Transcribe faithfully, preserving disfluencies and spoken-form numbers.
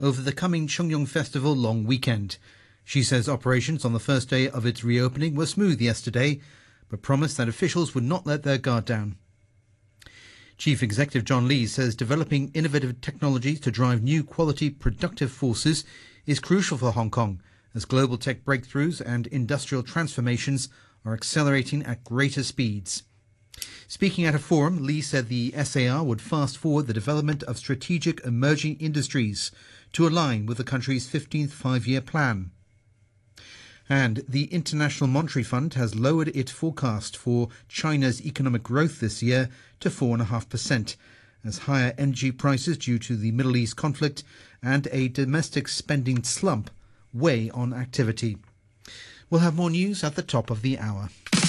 over the coming Chungyong Festival long weekend. She says operations on the first day of its reopening were smooth yesterday, but promised that officials would not let their guard down. Chief Executive John Lee says developing innovative technologies to drive new quality productive forces is crucial for Hong Kong, as global tech breakthroughs and industrial transformations are accelerating at greater speeds. Speaking at a forum, Lee said the S A R would fast forward the development of strategic emerging industries to align with the country's fifteenth five-year plan. And the International Monetary Fund has lowered its forecast for China's economic growth this year to four point five percent, as higher energy prices due to the Middle East conflict and a domestic spending slump weigh on activity. We'll have more news at the top of the hour.